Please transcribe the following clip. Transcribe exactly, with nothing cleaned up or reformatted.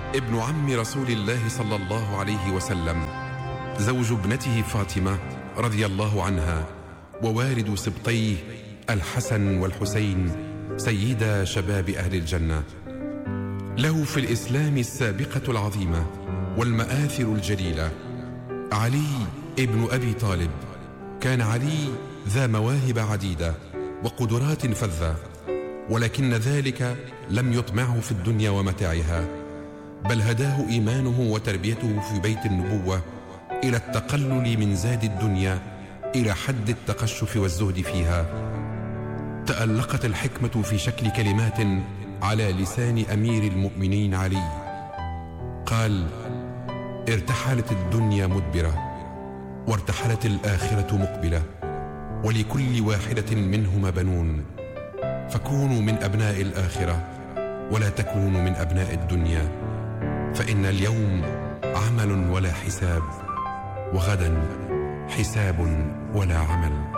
ابن عم رسول الله صلى الله عليه وسلم، زوج ابنته فاطمة رضي الله عنها، ووالد سبطيه الحسن والحسين سيدا شباب أهل الجنة. له في الإسلام السابقة العظيمة والمآثر الجليلة. علي ابن أبي طالب، كان علي ذا مواهب عديدة وقدرات فذة، ولكن ذلك لم يطمعه في الدنيا ومتاعها، بل هداه إيمانه وتربيته في بيت النبوة إلى التقلل من زاد الدنيا إلى حد التقشف والزهد فيها. تألقت الحكمة في شكل كلمات على لسان أمير المؤمنين علي. قال: ارتحلت الدنيا مدبرة، وارتحلت الآخرة مقبلة، ولكل واحدة منهما بنون، فكونوا من أبناء الآخرة ولا تكونوا من أبناء الدنيا، فإن اليوم عمل ولا حساب، وغدا حساب ولا عمل.